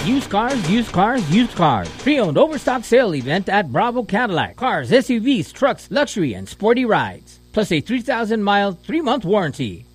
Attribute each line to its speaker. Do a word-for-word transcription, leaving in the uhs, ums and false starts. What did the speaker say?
Speaker 1: Used cars, used cars, used cars. Pre-owned overstock sale event at Bravo Cadillac. Cars, S U Vs, trucks, luxury, and sporty rides. Plus a three thousand mile, three month warranty.